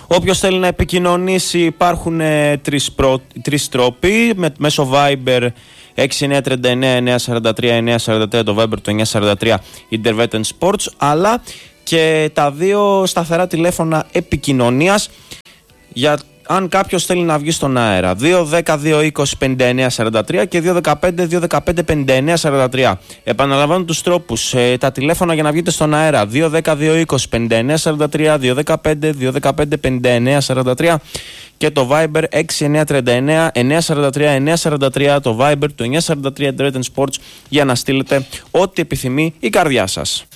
Όποιος θέλει να επικοινωνήσει, υπάρχουν τρεις τρόποι μέσω Viber 6939-943-943, το Viber του 943 Intervetten Sports, αλλά και τα δύο σταθερά τηλέφωνα επικοινωνίας για αν κάποιος θέλει να βγει στον αέρα. 210-220-5943 και 215-215-5943. Επαναλαμβάνω τους τρόπους, τα τηλέφωνα για να βγείτε στον αέρα: 210-220-5943, 215-215-5943 και το Viber 6939-943-943, το Viber του 943 Intervetten Sports, για να στείλετε ό,τι επιθυμεί η καρδιά σας.